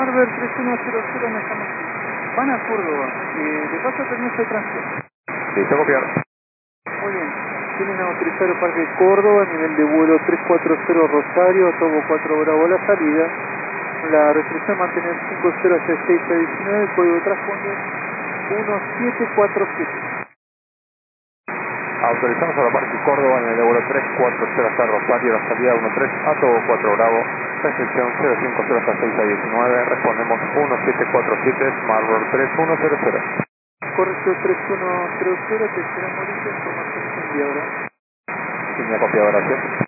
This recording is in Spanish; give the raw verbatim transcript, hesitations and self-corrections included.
Marver tres uno cero cero, me llama. Van a Córdoba, eh, de paso permiso de tránsito. Listo, copiar. Muy bien. Tienen autorizado el Parque Córdoba, nivel de vuelo tres cuatro cero Rosario, Tobo cuatro Bravo la salida. La restricción mantener cinco cero hacia seis a diecinueve, código de transporte uno siete cuatro siete. Autorizamos a la Parque Córdoba en el vuelo tres cuatro cero hasta Rosario, la salida uno tres a Togo cuatro Bravo, recepción cero cinco cero hasta seis a diecinueve, respondemos uno siete cuatro siete, Marlboro tres uno cero cero. Correcto, tres uno cero cero, te esperamos listo, información enviada. Línea copiada, gracias.